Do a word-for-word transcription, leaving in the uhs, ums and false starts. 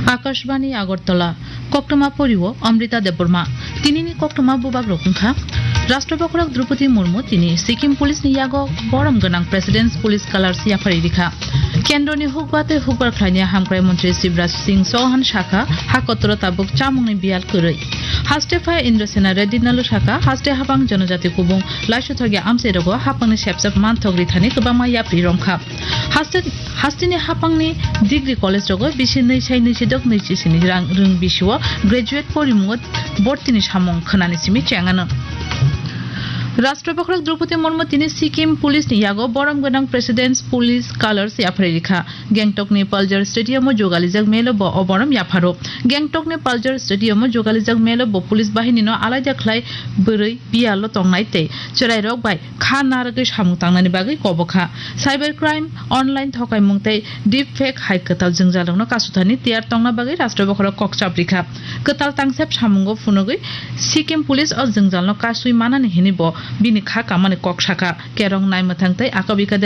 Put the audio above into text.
आकाशवाणी আগরতলা কক্টমা পরিব অমৃতা দেববর্মা তিনিনি কক্টমা বুবাগ রকুংখা রাষ্ট্রপতি দ্রৌপদী মুর্মু তিনি সিকিম পুলিশ নিয়াগ বরম গনাং president police colour সিয়াফারি রিখা কেন্দ্রনি হুকবাতে হুকবার খাইনি হামক্রাই মন্ত্রী শিবরাজ সিং চৌহান শাখা হাকতর তাবুক চামুংনি বিয়াল কरै হাস্টেফায় ইন্দ্রসেনা রেড্ডি নালু শাখা হাস্টে হাবাং জনজাতি কুবুং লাইসুথগিয়া আমসেরগ হাপাংনি সেপসেপ মানথগ্রি থানি কবাमा याप्रि रंखा हास्टे हास्टेनि हापांनि डिग्री कलेज रग बिसि नै साइ नैसिदक नैसिसिनि रां रों बिसुव ग्रेजुएट परिमुत बर्तिनि सामं खोनानिसिमि चेंगानो राष्ट्रपति द्रौपदी मुर्मू তিনি সিকিম পুলিশ নিয়াগ বরম গনাং প্রেসিডেন্ট পুলিশ কালার্স ইয়াফারে রিখা গ্যাংটকনি পালজার স্টেডিয়ামে যোগালিজাক মেলব অবরম ইয়াফারো গ্যাংটকনি পালজার স্টেডিয়ামে যোগালিজাক মেলব পুলিশ বাহিনীनो আলাদা ख्लाय बोरै बियालो तंनायते चराय रक बाय खा नारगै सामु तांनानि बागै कबखा cyber crime online थकाय मुंगतै dip fake high कताल जोंजालंनो कासुथानि तियार तंना बागै राष्ट्रपति ककचाप रिखा कताल तांसेप सामुंगो फुनगै सिकिम पुलिस अ जोंजालनो कासुइ मानानि हिनिबो बिनि खा कामानि कक शाखा केरं नाय मथांतै आकबिका